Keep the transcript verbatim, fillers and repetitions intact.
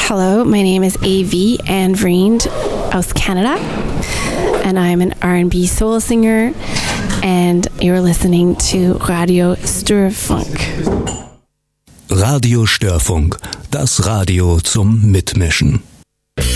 Hello, my name is A V Anne Vriend aus Canada, and I'm an R and B soul singer, and you're listening to Radio Störfunk. Radio Störfunk, das Radio zum Mitmischen.